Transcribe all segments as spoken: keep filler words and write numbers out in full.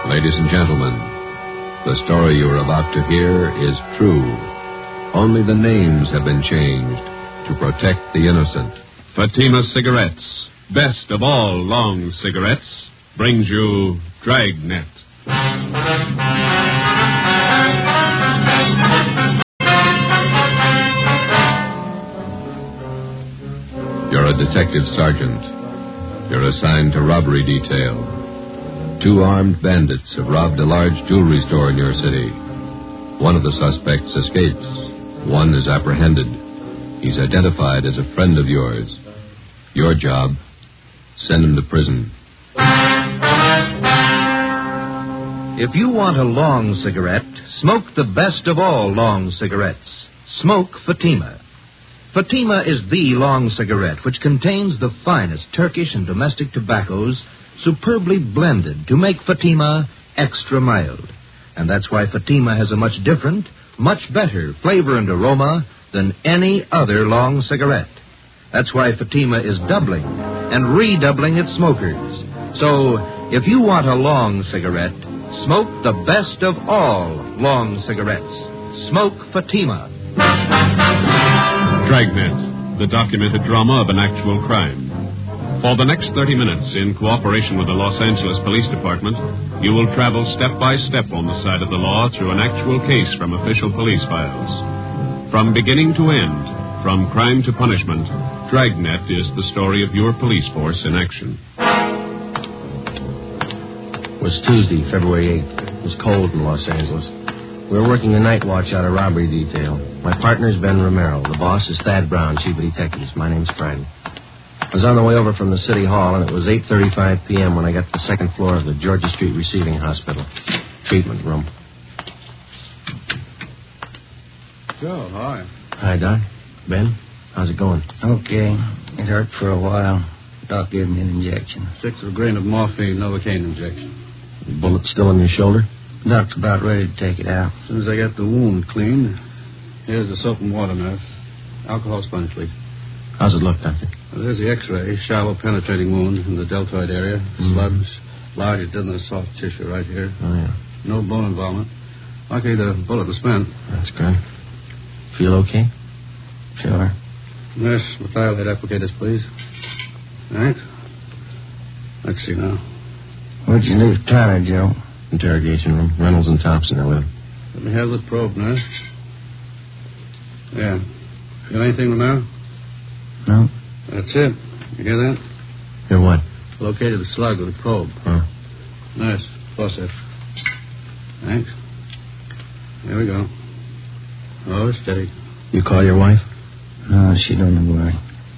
Ladies and gentlemen, the story you are about to hear is true. Only the names have been changed to protect the innocent. Fatima Cigarettes, best of all long cigarettes, brings you Dragnet. You're a detective sergeant. You're assigned to robbery detail. Two armed bandits have robbed a large jewelry store in your city. One of the suspects escapes. One is apprehended. He's identified as a friend of yours. Your job, send him to prison. If you want a long cigarette, smoke the best of all long cigarettes. Smoke Fatima. Fatima is the long cigarette which contains the finest Turkish and domestic tobaccos superbly blended to make Fatima extra mild. And that's why Fatima has a much different, much better flavor and aroma than any other long cigarette. That's why Fatima is doubling and redoubling its smokers. So, if you want a long cigarette, smoke the best of all long cigarettes. Smoke Fatima. Dragnet, the documented drama of an actual crime. For the next thirty minutes, in cooperation with the Los Angeles Police Department, you will travel step by step on the side of the law through an actual case from official police files. From beginning to end, from crime to punishment, Dragnet is the story of your police force in action. It was Tuesday, February eighth. It was cold in Los Angeles. We were working the night watch out of robbery detail. My partner's Ben Romero. The boss is Thad Brown, chief of detectives. My name's Friday. I was on the way over from the city hall, and it was eight thirty-five p.m. when I got to the second floor of the Georgia Street Receiving Hospital. Treatment room. Joe, hi. Hi, Doc. Ben, how's it going? Okay. It hurt for a while. Doc gave me an injection. Six of a grain of morphine, Novocaine injection. The bullet still in your shoulder? Doc's about ready to take it out. As soon as I get the wound cleaned, here's the soap and water, nurse. Alcohol sponge, please. How's it look, Doctor? Well, there's the x-ray. Shallow penetrating wound in the deltoid area. Mm-hmm. Sludge, larger than the soft tissue right here. Oh, yeah. No bone involvement. Lucky the bullet was spent. That's good. Feel okay? Sure. Nurse, methylate applicators, please. Thanks. Let's see now. Where'd you leave Tyler, Joe? Interrogation room. Reynolds and Thompson are with him. Let me have the probe, nurse. Yeah. Feel anything, Romero? No. That's it. You hear that? Hear what? Located the slug with a probe. Huh. Nurse, faucet. Thanks. There we go. Oh, steady. You call your wife? No, she don't know where.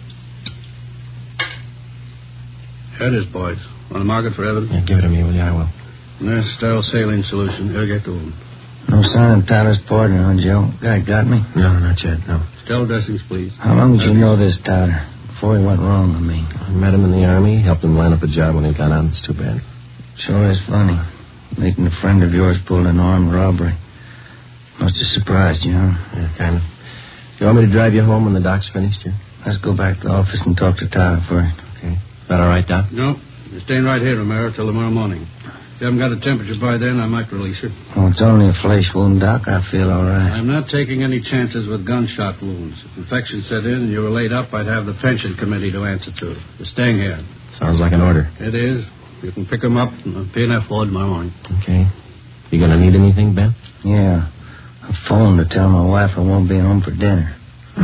Here it is, boys. Want to mark it for evidence? Yeah, give it to me, will you? I will. Nurse, sterile saline solution. Irrigate the wound. No sign of Tyler's partner, huh, Joe? Guy got me? No, not yet, no. Sterile dressings, please. How long did you know this Tyler? Before he went wrong with me. I met him in the Army, helped him line up a job when he got out. It's too bad. Sure is funny. Meeting a friend of yours pulled an armed robbery. Must have surprised you, huh? Yeah, kind of. You want me to drive you home when the doc's finished, yeah? Let's go back to the office and talk to Tyler first. Okay. Is that all right, Doc? No. You're staying right here, Romero, till tomorrow morning. If you haven't got a temperature by then, I might release you. Oh, it's only a flesh wound, Doc. I feel all right. I'm not taking any chances with gunshot wounds. If infection set in and you were laid up, I'd have the pension committee to answer to. You're staying here. Sounds like an order. It is. You can pick them up and P and F Ford tomorrow morning. Okay. You gonna need anything, Ben? Yeah. A phone to tell my wife I won't be home for dinner.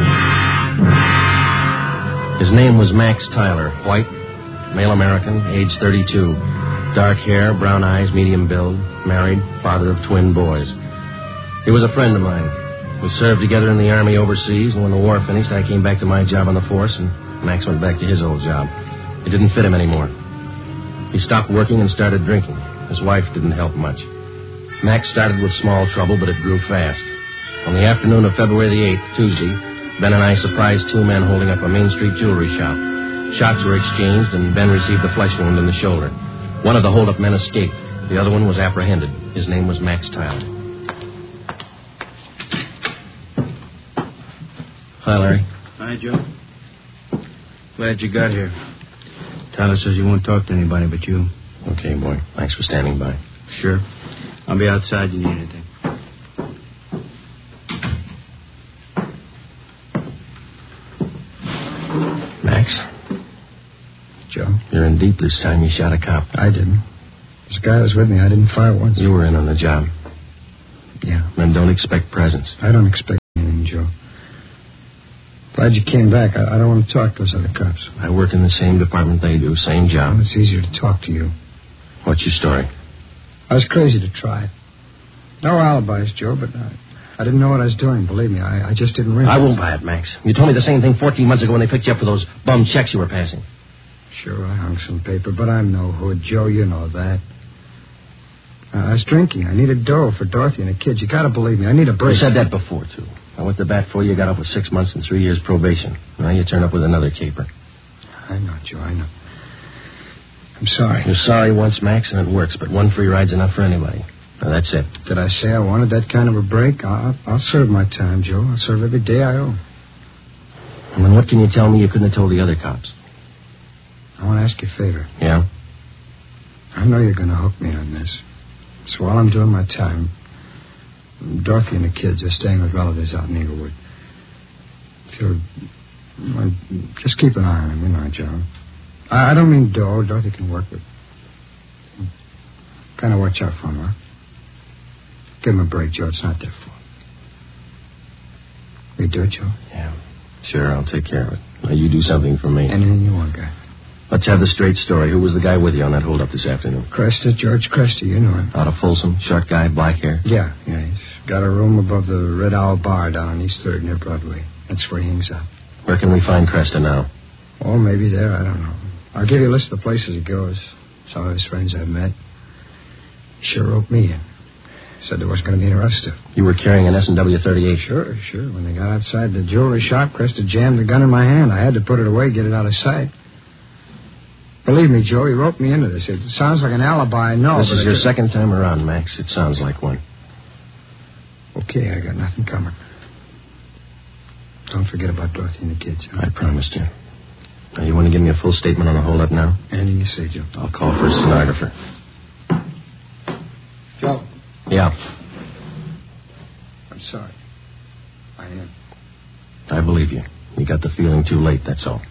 His name was Max Tyler. White, male American, age thirty-two. Dark hair, brown eyes, medium build. Married, father of twin boys. He was a friend of mine. We served together in the Army overseas, and when the war finished, I came back to my job on the force, and Max went back to his old job. It didn't fit him anymore. He stopped working and started drinking. His wife didn't help much. Max started with small trouble, but it grew fast. On the afternoon of February the eighth, Tuesday, Ben and I surprised two men holding up a Main Street jewelry shop. Shots were exchanged, and Ben received a flesh wound in the shoulder. One of the hold-up men escaped. The other one was apprehended. His name was Max Tyler. Hi, Larry. Hi, Joe. Glad you got here. Tyler says you won't talk to anybody but you. Okay, boy. Thanks for standing by. Sure. I'll be outside. You need anything? Max? Joe? You're in deep this time. You shot a cop. I didn't. This guy was with me. I didn't fire once. You were in on the job. Yeah. Then don't expect presents. I don't expect anything, Joe. Glad you came back. I, I don't want to talk to those other cops. I work in the same department they do. Same job. Well, it's easier to talk to you. What's your story? I was crazy to try it. No alibis, Joe, but I, I didn't know what I was doing. Believe me, I, I just didn't realize. I won't buy it, Max. You told me the same thing fourteen months ago when they picked you up for those bum checks you were passing. Sure, I hung some paper, but I'm no hood, Joe. You know that. Uh, I was drinking. I needed dough for Dorothy and the kids. You gotta believe me. I need a break. You said that before, too. I went to bat for you. You got up with six months and three years probation. Now you turn up with another caper. I know, Joe. I know. I'm sorry. You're sorry once, Max, and it works, but one free ride's enough for anybody. Now, that's it. Did I say I wanted that kind of a break? I'll, I'll serve my time, Joe. I'll serve every day I owe. And then what can you tell me you couldn't have told the other cops? I want to ask you a favor. Yeah? I know you're going to hook me on this. So while I'm doing my time, Dorothy and the kids are staying with relatives out in Inglewood. If you'll... Well, just keep an eye on them, you know, Joe. I, I don't mean dough. Dorothy can work with... Kind of watch out for them, huh? Give them a break, Joe. It's not their fault. Will you do it, Joe? Yeah. Sure, I'll take care of it. Now, you do something for me. Anything you want, guy. Let's have the straight story. Who was the guy with you on that holdup this afternoon? Cresta, George Cresta. You know him. Out of Folsom, short guy, black hair? Yeah, yeah. He's got a room above the Red Owl Bar down on East third near Broadway. That's where he hangs out. Where can we find Cresta now? Oh, maybe there. I don't know. I'll give you a list of the places he goes. Some of his friends I've met. He sure roped me in. Said there wasn't going to be any rough stuff. You were carrying an S and W thirty-eight? Sure, sure. When they got outside the jewelry shop, Cresta jammed the gun in my hand. I had to put it away, get it out of sight. Believe me, Joe, he roped me into this. It sounds like an alibi, I know. This but is your just... second time around, Max. It sounds like one. Okay, I got nothing coming. Don't forget about Dorothy and the kids. Huh? I promised you. Now, you want to give me a full statement on the holdup now? Anything you say, Joe. I'll call for a stenographer. Joe. Yeah. I'm sorry. I am. I believe you. You got the feeling too late, that's all.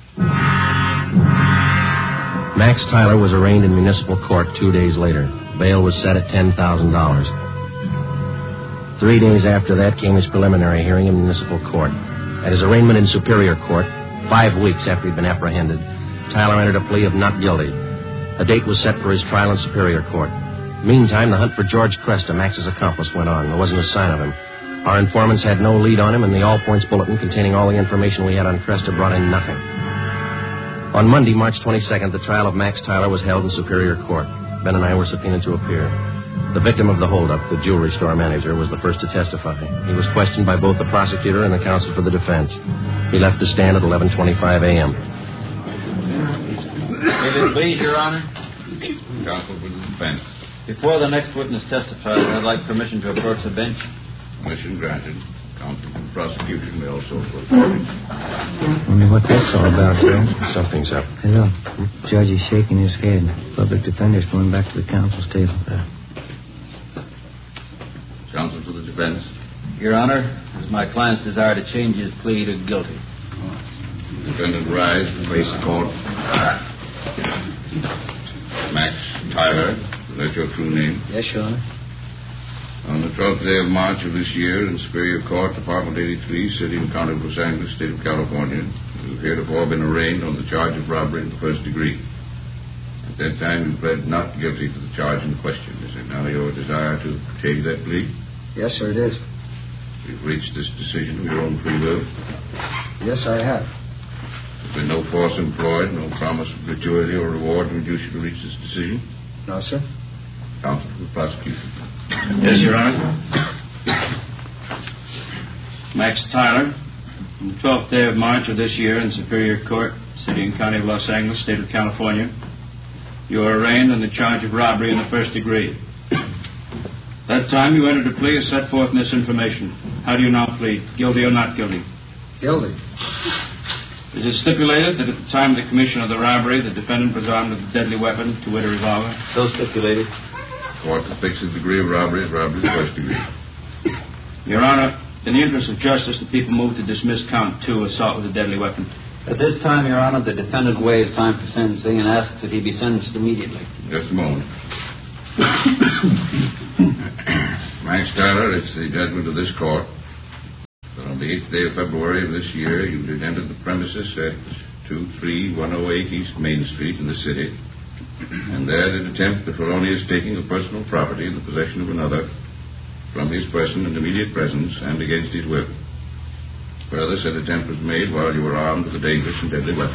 Max Tyler was arraigned in municipal court two days later. Bail was set at ten thousand dollars. Three days after that came his preliminary hearing in municipal court. At his arraignment in Superior Court, five weeks after he'd been apprehended, Tyler entered a plea of not guilty. A date was set for his trial in Superior Court. Meantime, the hunt for George Cresta, Max's accomplice, went on. There wasn't a sign of him. Our informants had no lead on him, and the all-points bulletin containing all the information we had on Cresta brought in nothing. On Monday, March twenty-second, the trial of Max Tyler was held in Superior Court. Ben and I were subpoenaed to appear. The victim of the holdup, the jewelry store manager, was the first to testify. He was questioned by both the prosecutor and the counsel for the defense. He left the stand at eleven twenty-five a.m. If it please, Your Honor. Counsel for the defense. Before the next witness testifies, I'd like permission to approach the bench. Permission granted. Counsel for the prosecution may also approach. Wonder what that's all about, Joe. Something's up. Hello. Judge is shaking his head. Public defender's going back to the counsel's table. Yeah. Counsel for the defense. Your Honor, it is my client's desire to change his plea to guilty. Defendant rise and face the court. Max Tyler, is that your true name? Yes, Your Honor. On the twelfth day of March of this year, in Superior Court, Department eighty-three, City and County of Los Angeles, State of California, you have heretofore been arraigned on the charge of robbery in the first degree. At that time, you pled not guilty to the charge in question. Is it now your desire to change that plea? Yes, sir, it is. You've reached this decision of your own free will? Yes, I have. There's been no force employed, no promise of gratuity or reward to induce you to reach this decision? No, sir. Counsel for the prosecution. Yes, Your Honor. Max Tyler, on the twelfth day of March of this year in Superior Court, City and County of Los Angeles, State of California, you are arraigned on the charge of robbery in the first degree. That time you entered a plea as set forth in this information. How do you now plead? Guilty or not guilty? Guilty. Is it stipulated that at the time of the commission of the robbery, the defendant was armed with a deadly weapon, to wit a revolver? So stipulated. Court to fix the degree of robbery as robbery of the first degree. Your Honor, in the interest of justice, the people move to dismiss count two, assault with a deadly weapon. At this time, Your Honor, the defendant waives time for sentencing and asks that he be sentenced immediately. Just a moment. Max Tyler, it's the judgment of this court that on the eighth day of February of this year, you did enter the premises at two three one oh eight East Main Street in the city, and there did attempt the felonious taking of personal property in the possession of another from his person and immediate presence and against his will. Further, said attempt was made while you were armed with a dangerous and deadly weapon.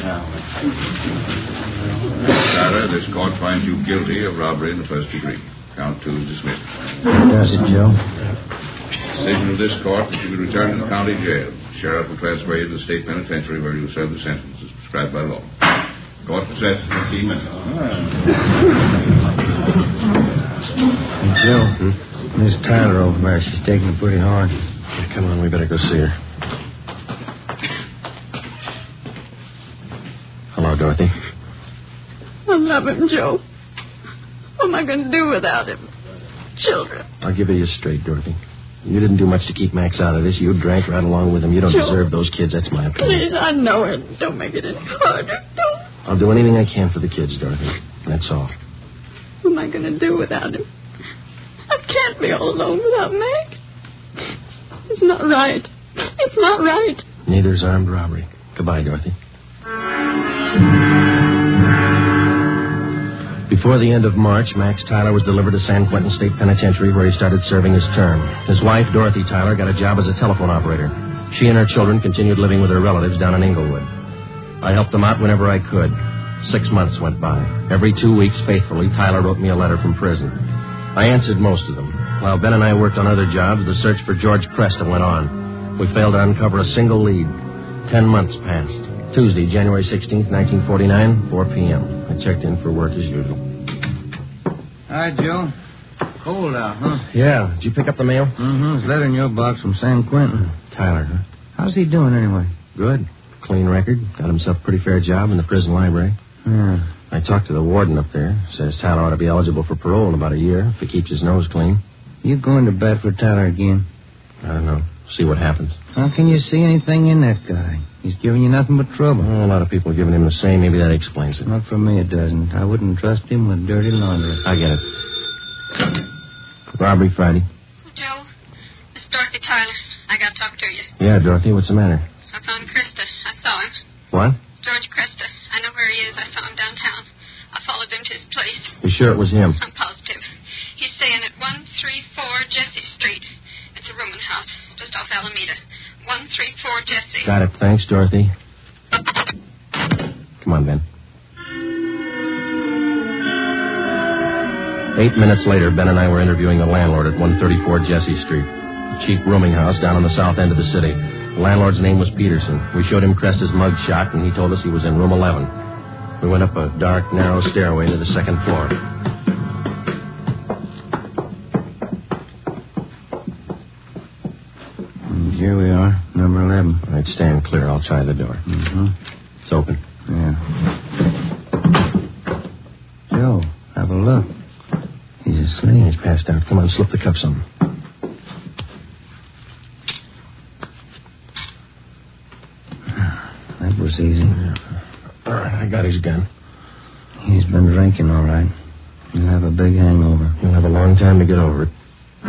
Tyler, this court finds you guilty of robbery in the first degree. Count two is dismissed. Does it, Joe? Decision of this court that you be returned to the county jail. Sheriff will transfer you to the state penitentiary where you will serve the sentence as prescribed by law. Court will set fifteen minutes. Hey, Joe, hmm? Miss Tyler over there, she's taking it pretty hard. Yeah, come on, we better go see her. Hello, Dorothy. I love him, Joe. What am I going to do without him? Children. I'll give you straight, Dorothy. You didn't do much to keep Max out of this. You drank right along with him. You don't Joe, deserve those kids. That's my opinion. Please, I know it. Don't make it any harder. Don't. I'll do anything I can for the kids, Dorothy. That's all. What am I going to do without him? I can't be all alone without Max. It's not right. It's not right. Neither is armed robbery. Goodbye, Dorothy. Before the end of March, Max Tyler was delivered to San Quentin State Penitentiary, where he started serving his term. His wife, Dorothy Tyler, got a job as a telephone operator. She and her children continued living with her relatives down in Inglewood. I helped them out whenever I could. Six months went by. Every two weeks, faithfully, Tyler wrote me a letter from prison. I answered most of them. While Ben and I worked on other jobs, the search for George Cresta went on. We failed to uncover a single lead. Ten months passed. Tuesday, January sixteenth, nineteen forty-nine, four p.m. I checked in for work as usual. Hi, Joe. Cold out, huh? Yeah. Did you pick up the mail? Mm-hmm. It's a letter in your box from San Quentin. Tyler, huh? How's he doing anyway? Good. Clean record. Got himself a pretty fair job in the prison library. Yeah. I talked to the warden up there. Says Tyler ought to be eligible for parole in about a year if he keeps his nose clean. You going to bat for Tyler again? I don't know. See what happens. How can you see anything in that guy? He's giving you nothing but trouble. Well, a lot of people are giving him the same. Maybe that explains it. Not for me, it doesn't. I wouldn't trust him with dirty laundry. I get it. Robbery Friday. Joe, this is Dorothy Tyler. I got to talk to you. Yeah, Dorothy, what's the matter? I found Cresta. I saw him. What? George Cresta. I know where he is. I saw him downtown. I followed him to his place. You sure it was him? I'm positive. He's staying at one three four Jesse Street. It's a rooming house just off Alameda. one three four Jesse. Got it. Thanks, Dorothy. Come on, Ben. Eight minutes later, Ben and I were interviewing the landlord at one thirty-four Jesse Street, a cheap rooming house down on the south end of the city. The landlord's name was Peterson. We showed him Cresta's mug shot, and he told us he was in room eleven. We went up a dark, narrow stairway to the second floor. And here we are, number eleven. All right, stand clear. I'll try the door. Mm-hmm. It's open. Yeah. Joe, have a look. He's asleep. He's passed out. Come on, slip the cuffs on. That was easy. Yeah. All right, I got his gun. He's been drinking, all right. He'll have a big hangover. He'll have a long time to get over it.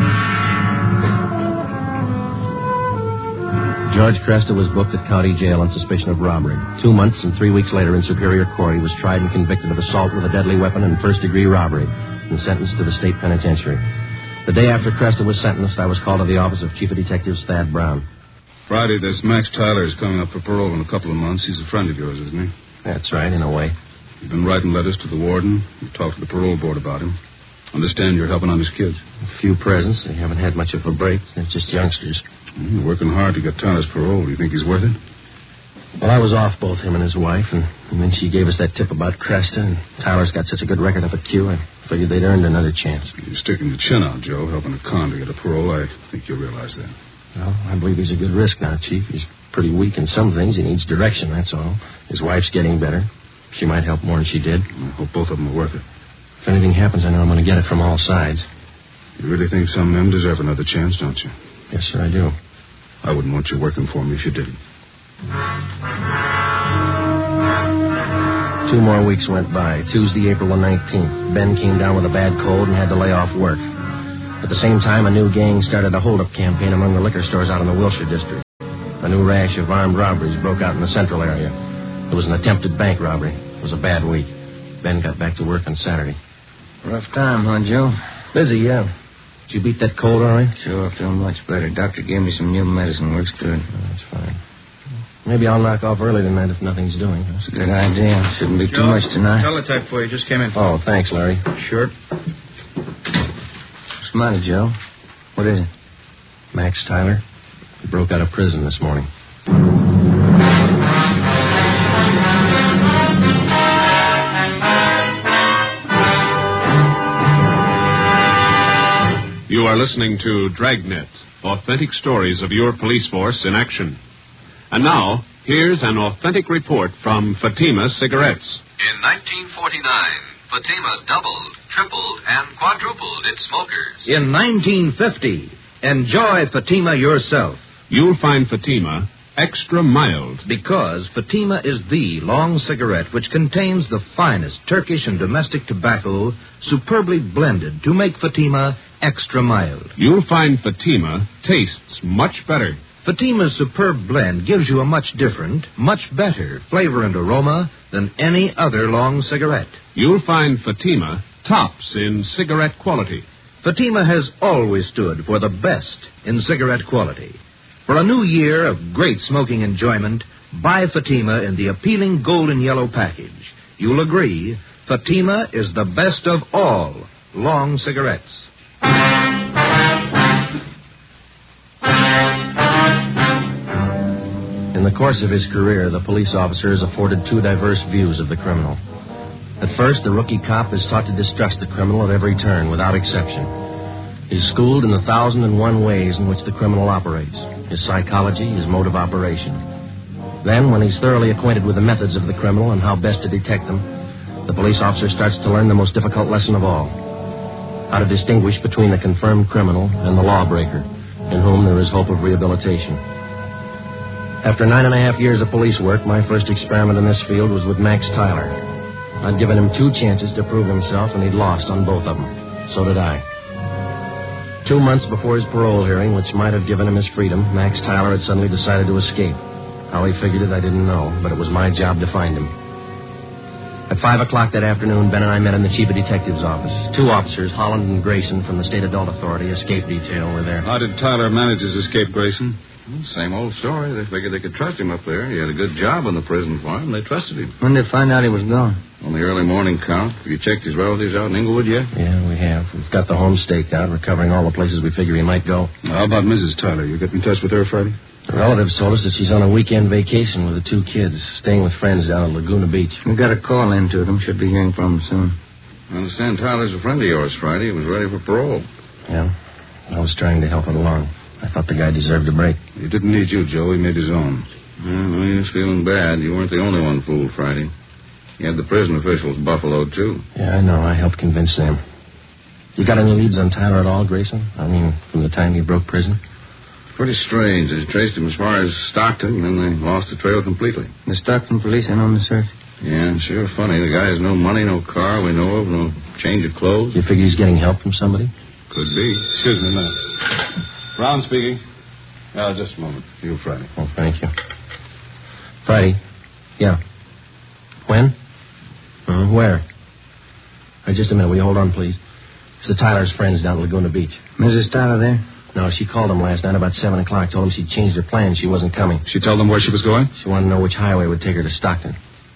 George Cresta was booked at county jail on suspicion of robbery. Two months and three weeks later in Superior Court, he was tried and convicted of assault with a deadly weapon and first-degree robbery and sentenced to the state penitentiary. The day after Cresta was sentenced, I was called to the office of Chief of Detectives Thad Brown. Friday, this Max Tyler is coming up for parole in a couple of months. He's a friend of yours, isn't he? That's right, in a way. You've been writing letters to the warden. You've talked to the parole board about him. Understand you're helping on his kids. A few presents. They haven't had much of a break. They're just youngsters. You're working hard to get Tyler's parole. Do you think he's worth it? Well, I was off both him and his wife, and, and then she gave us that tip about Cresta, and Tyler's got such a good record up at Q, I figured they'd earned another chance. You're sticking your chin out, Joe, helping a con to get a parole. I think you realize that. Well, I believe he's a good risk now, Chief. He's pretty weak in some things. He needs direction, that's all. His wife's getting better. She might help more than she did. I hope both of them are worth it. If anything happens, I know I'm going to get it from all sides. You really think some men deserve another chance, don't you? Yes, sir, I do. I wouldn't want you working for me if you didn't. Two more weeks went by. Tuesday, April the nineteenth. Ben came down with a bad cold and had to lay off work. At the same time, a new gang started a hold-up campaign among the liquor stores out in the Wilshire district. A new rash of armed robberies broke out in the central area. There was an attempted bank robbery. It was a bad week. Ben got back to work on Saturday. Rough time, huh, Joe? Busy, yeah. Did you beat that cold all right? Sure, I feel much better. Doctor gave me some new medicine. Works good. Oh, that's fine. Maybe I'll knock off early tonight if nothing's doing. That's a good idea. Shouldn't be Joe, too much tonight. Teletype for you. Just came in. Oh, thanks, Larry. Sure. What's the matter, Joe? What is it? Max Tyler. He broke out of prison this morning. You are listening to Dragnet, authentic stories of your police force in action. And now, here's an authentic report from Fatima Cigarettes. In nineteen forty-nine, Fatima doubled, tripled, and quadrupled its smokers. In nineteen fifty, enjoy Fatima yourself. You'll find Fatima extra mild. Because Fatima is the long cigarette which contains the finest Turkish and domestic tobacco superbly blended to make Fatima extra mild. You'll find Fatima tastes much better. Fatima's superb blend gives you a much different, much better flavor and aroma than any other long cigarette. You'll find Fatima tops in cigarette quality. Fatima has always stood for the best in cigarette quality. For a new year of great smoking enjoyment, buy Fatima in the appealing golden yellow package. You'll agree, Fatima is the best of all long cigarettes. In the course of his career, the police officer has afforded two diverse views of the criminal. At first, the rookie cop is taught to distrust the criminal at every turn, without exception. He's schooled in the thousand and one ways in which the criminal operates, his psychology, his mode of operation. Then, when he's thoroughly acquainted with the methods of the criminal and how best to detect them, the police officer starts to learn the most difficult lesson of all: how to distinguish between the confirmed criminal and the lawbreaker, in whom there is hope of rehabilitation. After nine and a half years of police work, my first experiment in this field was with Max Tyler. I'd given him two chances to prove himself, and he'd lost on both of them. So did I. Two months before his parole hearing, which might have given him his freedom, Max Tyler had suddenly decided to escape. How he figured it, I didn't know, but it was my job to find him. At five o'clock that afternoon, Ben and I met in the chief of detective's office. Two officers, Holland and Grayson, from the State Adult Authority Escape Detail, were there. How did Tyler manage his escape, Grayson? Well, same old story. They figured they could trust him up there. He had a good job on the prison farm. They trusted him. When did they find out he was gone? On the early morning count. Have you checked his relatives out in Inglewood yet? Yeah, we have. We've got the home staked out, recovering all the places we figure he might go. How about Missus Tyler? You get in touch with her, Friday? The relatives told us that she's on a weekend vacation with the two kids, staying with friends down at Laguna Beach. We got a call into them. Should be hearing from them soon. I understand Tyler's a friend of yours, Friday. He was ready for parole. Yeah, I was trying to help it along. I thought the guy deserved a break. He didn't need you, Joe. He made his own. Well, he was feeling bad. You weren't the only one fooled, Friday. You had the prison officials buffaloed, too. Yeah, I know. I helped convince them. You got any leads on Tyler at all, Grayson? I mean, from the time he broke prison? Pretty strange. They traced him as far as Stockton, and then they lost the trail completely. The Stockton police in on the search? Yeah, sure funny. The guy has no money, no car we know of, no change of clothes. You figure he's getting help from somebody? Could be. Excuse me a minute. Brown speaking. Yeah, just a moment. You, Friday. Oh, thank you. Friday? Yeah. When? Uh, where? Hey, just a minute. Will you hold on, please? It's the Tyler's friends down at Laguna Beach. Missus Tyler there? No, she called him last night about seven o'clock. Told him she'd changed her plans. She wasn't coming. She told them where she was going? She wanted to know which highway would take her to Stockton.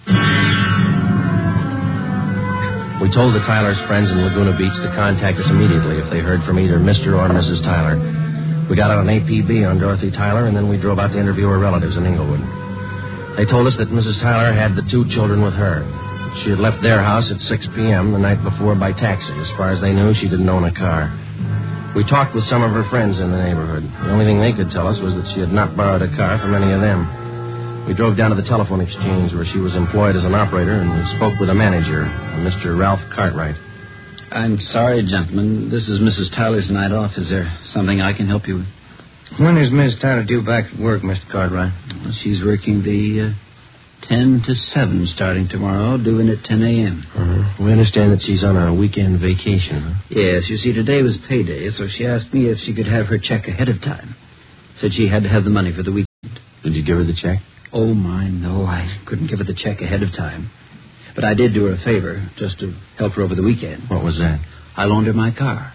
We told the Tyler's friends in Laguna Beach to contact us immediately if they heard from either Mister or Missus Tyler. We got out an A P B on Dorothy Tyler, and then we drove out to interview her relatives in Inglewood. They told us that Missus Tyler had the two children with her. She had left their house at six p.m. the night before by taxi. As far as they knew, she didn't own a car. We talked with some of her friends in the neighborhood. The only thing they could tell us was that she had not borrowed a car from any of them. We drove down to the telephone exchange where she was employed as an operator, and we spoke with a manager, a Mister Ralph Cartwright. I'm sorry, gentlemen. This is Missus Tyler's night off. Is there something I can help you with? When is Miss Tyler due back at work, Mister Cartwright? Well, she's working the uh, ten to seven starting tomorrow, doing at ten a.m. Uh-huh. We understand that she's on a weekend vacation, huh? Yes, you see, today was payday, so she asked me if she could have her check ahead of time. Said she had to have the money for the weekend. Did you give her the check? Oh, my, no. I couldn't give her the check ahead of time. But I did do her a favor, just to help her over the weekend. What was that? I loaned her my car.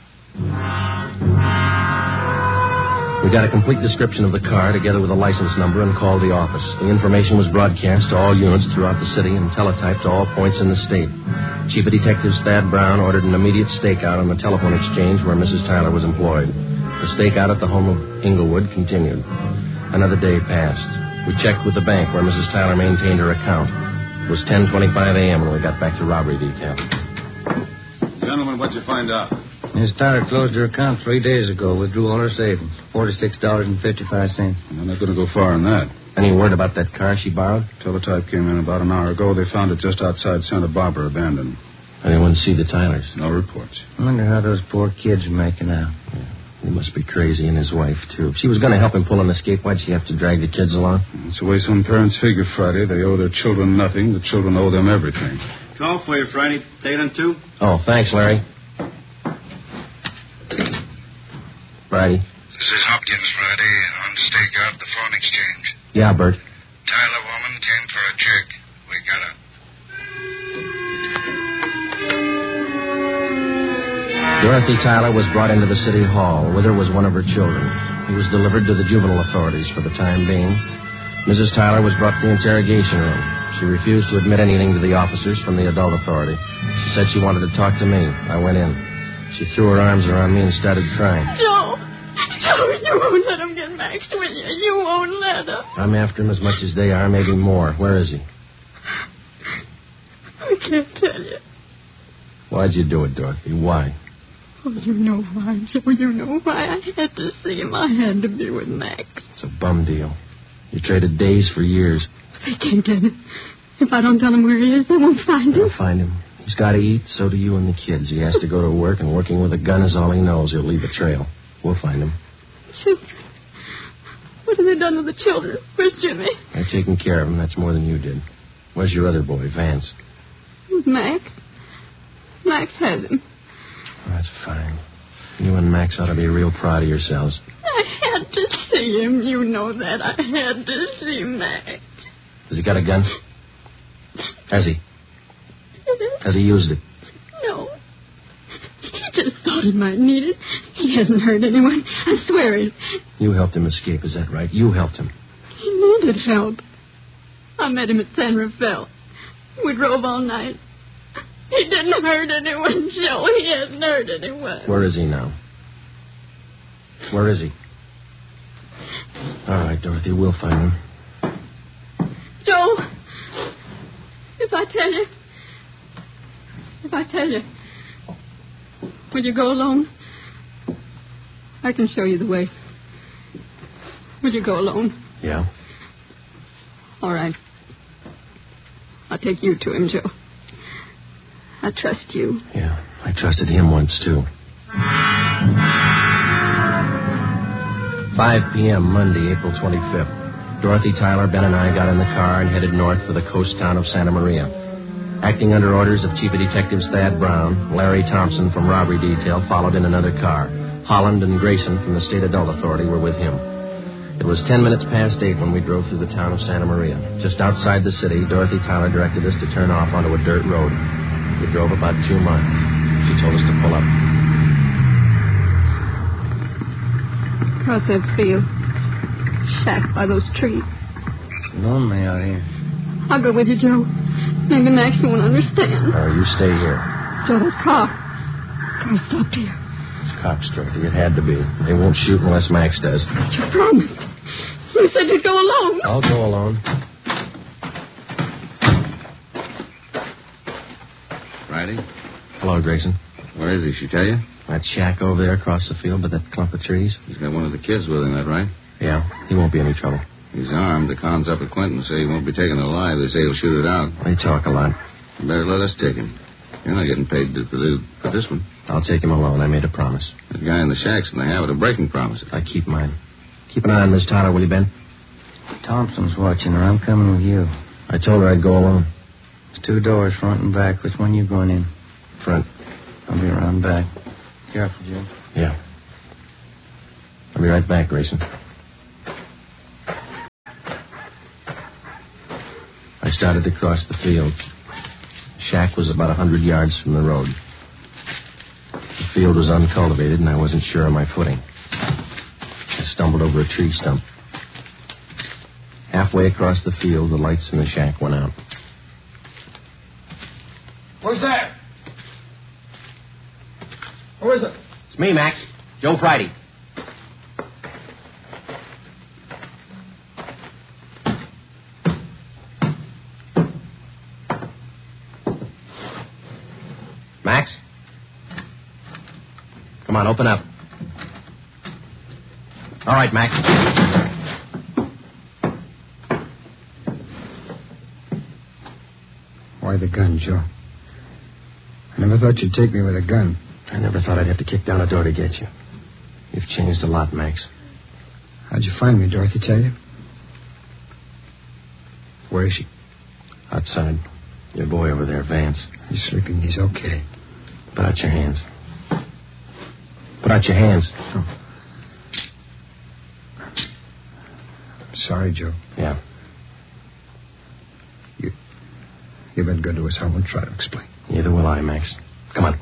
We got a complete description of the car together with a license number and called the office. The information was broadcast to all units throughout the city and teletyped to all points in the state. Chief of Detectives Thad Brown ordered an immediate stakeout on the telephone exchange where Missus Tyler was employed. The stakeout at the home of Inglewood continued. Another day passed. We checked with the bank where Missus Tyler maintained her account. It was ten twenty-five a.m. when we got back to robbery detail. Gentlemen, what'd you find out? Miss Tyler closed her account three days ago, withdrew all her savings, forty-six dollars and fifty-five cents. I'm not going to go far on that. Any word about that car she borrowed? Teletype came in about an hour ago. They found it just outside Santa Barbara, abandoned. Anyone see the Tylers? No reports. I wonder how those poor kids are making out. Yeah. He must be crazy, and his wife, too. If she was going to help him pull an escape, why'd she have to drag the kids along? It's the way some parents figure, Friday. They owe their children nothing. The children owe them everything. Call for you, Friday. Take it on two. Oh, thanks, Larry. Friday. This is Hopkins, Friday, on stakeout at the phone exchange. Yeah, Bert. Tyler woman came for a check. We got her. Dorothy Tyler was brought into the city hall. With her was one of her children. He was delivered to the juvenile authorities for the time being. Missus Tyler was brought to the interrogation room. She refused to admit anything to the officers from the adult authority. She said she wanted to talk to me. I went in. She threw her arms around me and started crying. Joe! Joe, you won't let him get Max, will you? You won't let him. I'm after him as much as they are, maybe more. Where is he? I can't tell you. Why'd you do it, Dorothy? Why? Oh, you know why, Joe. You know why. I had to see him. I had to be with Max. It's a bum deal. You traded days for years. They can't get it. If I don't tell them where he is, they won't find him. They'll find him. He's got to eat, so do you and the kids. He has to go to work, and working with a gun is all he knows. He'll leave a trail. We'll find him. Children. What have they done to the children? Where's Jimmy? I've taken care of him. That's more than you did. Where's your other boy, Vance? With Max. Max has him. Oh, that's fine. You and Max ought to be real proud of yourselves. I had to see him. You know that. I had to see Max. Has he got a gun? Has he? Has he used it? No. He just thought he might need it. He hasn't hurt anyone. I swear it. You helped him escape, is that right? You helped him. He needed help. I met him at San Rafael. We drove all night. He didn't hurt anyone, Joe. He hasn't hurt anyone. Where is he now? Where is he? All right, Dorothy, we'll find him. Joe, if I tell you, if I tell you, will you go alone? I can show you the way. Will you go alone? Yeah. All right. I'll take you to him, Joe. I trust you. Yeah, I trusted him once, too. five p.m., Monday, April twenty-fifth. Dorothy Tyler, Ben, and I got in the car and headed north for the coast town of Santa Maria. Acting under orders of Chief of Detectives Thad Brown, Larry Thompson from Robbery Detail followed in another car. Holland and Grayson from the State Adult Authority were with him. It was ten minutes past eight when we drove through the town of Santa Maria. Just outside the city, Dorothy Tyler directed us to turn off onto a dirt road. We drove about two miles. She told us to pull up. Across that field. Shack by those trees. Lonely out here. I'll go with you, Joe. Maybe Max won't understand. All right, you stay here. Joe, that car. Car stopped here. It's cops, Dorothy. It had to be. They won't shoot unless Max does. But you promised. You said you'd go alone. I'll go alone. Friday? Hello, Grayson. Where is he? She tell you? That shack over there across the field by that clump of trees. He's got one of the kids with him, that right? Yeah, he won't be any trouble. He's armed. The cons up at Quentin say he won't be taken alive. They say he'll shoot it out. They talk a lot. You better let us take him. You're not getting paid for, the, for this one. I'll take him alone. I made a promise. The guy in the shack's in the habit of breaking promises. I keep mine. Keep an eye on Miss Tyler, will you, Ben? Thompson's watching her. I'm coming with you. I told her I'd go alone. There's two doors, front and back. Which one you going in? Front. I'll be around back. Careful, Jim. Yeah. I'll be right back, Grayson. I started to cross the field. The shack was about a hundred yards from the road. The field was uncultivated, and I wasn't sure of my footing. I stumbled over a tree stump. Halfway across the field, the lights in the shack went out. Who's there? Who is it? It's me, Max. Joe Friday. Max? Come on, open up. All right, Max. Why the gun, Joe? I never thought you'd take me with a gun. I never thought I'd have to kick down a door to get you. You've changed a lot, Max. How'd you find me, Dorothy tell you? Where is she? Outside. Your boy over there, Vance. He's sleeping. He's okay. Put out your hands. Put out your hands. Oh. I'm sorry, Joe. Yeah. You, you've been good to us. I won't try to explain. Neither will I, Max. Come on.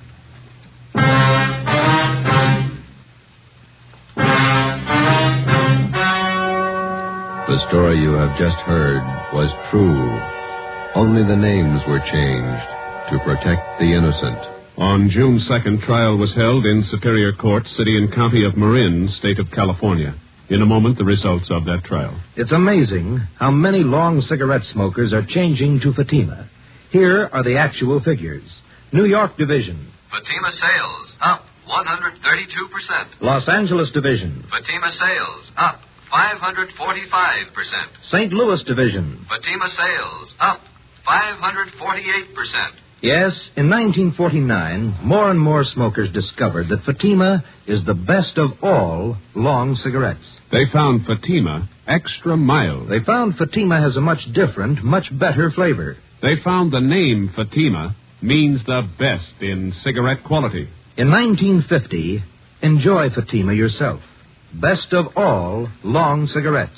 The story you have just heard was true. Only the names were changed to protect the innocent. On June second, trial was held in Superior Court, City and County of Marin, State of California. In a moment, the results of that trial. It's amazing how many long cigarette smokers are changing to Fatima. Here are the actual figures. New York Division. Fatima sales up one hundred thirty-two percent. Los Angeles Division. Fatima sales up five hundred forty-five percent. Saint Louis Division. Fatima sales up five hundred forty-eight percent. Yes, in nineteen forty-nine, more and more smokers discovered that Fatima is the best of all long cigarettes. They found Fatima extra mild. They found Fatima has a much different, much better flavor. They found the name Fatima means the best in cigarette quality. In nineteen fifty, enjoy Fatima yourself. Best of all long cigarettes.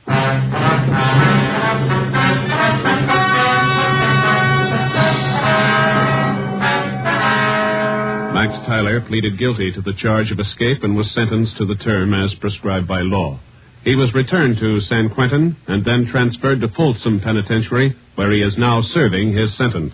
Max Tyler pleaded guilty to the charge of escape and was sentenced to the term as prescribed by law. He was returned to San Quentin and then transferred to Folsom Penitentiary, where he is now serving his sentence.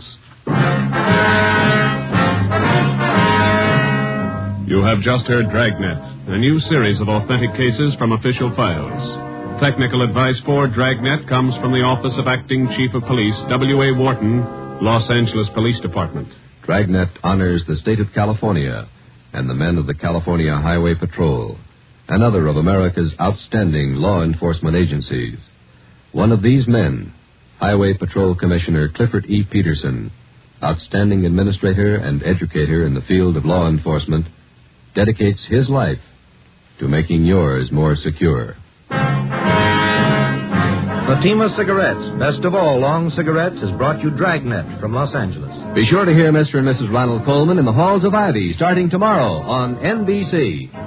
You have just heard Dragnet, a new series of authentic cases from official files. Technical advice for Dragnet comes from the Office of Acting Chief of Police, W A Wharton, Los Angeles Police Department. Dragnet honors the state of California and the men of the California Highway Patrol, another of America's outstanding law enforcement agencies. One of these men, Highway Patrol Commissioner Clifford E. Peterson, outstanding administrator and educator in the field of law enforcement, dedicates his life to making yours more secure. Fatima Cigarettes, best of all long cigarettes, has brought you Dragnet from Los Angeles. Be sure to hear Mister and Missus Ronald Coleman in the Halls of Ivy starting tomorrow on N B C.